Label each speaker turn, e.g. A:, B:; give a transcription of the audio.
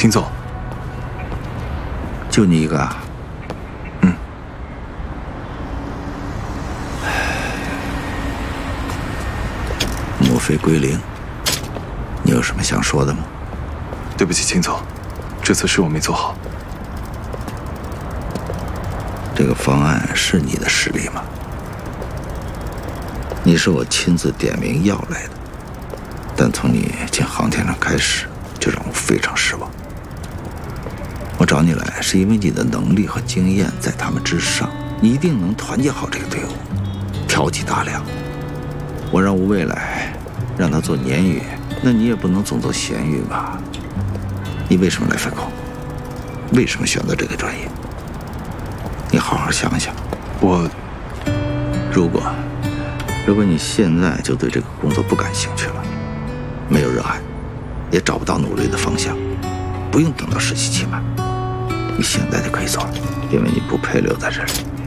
A: 秦总，
B: 就你一个啊？
A: 嗯。
B: 莫非归零？你有什么想说的吗？
A: 对不起，秦总，这次是我没做好。
B: 这个方案是你的实力吗？你是我亲自点名要来的，但从你进航天厂开始，就让我非常失望。我找你来是因为你的能力和经验在他们之上，你一定能团结好这个队伍，挑起大梁。我让吴蔚来，让他做鲶鱼，那你也不能总做咸鱼吧？你为什么来分控？为什么选择这个专业？你好好想想。如果你现在就对这个工作不感兴趣了，没有热爱，也找不到努力的方向，不用等到实习期满，你现在就可以走了，因为你不配留在这里。